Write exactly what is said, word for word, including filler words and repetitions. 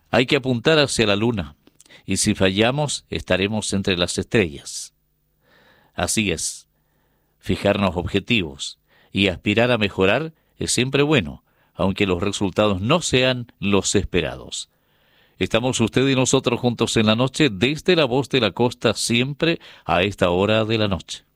Hay que apuntar hacia la luna, y si fallamos, estaremos entre las estrellas. Así es, fijarnos objetivos y aspirar a mejorar es siempre bueno, aunque los resultados no sean los esperados. Estamos usted y nosotros juntos en la noche, desde la voz de la costa, siempre a esta hora de la noche.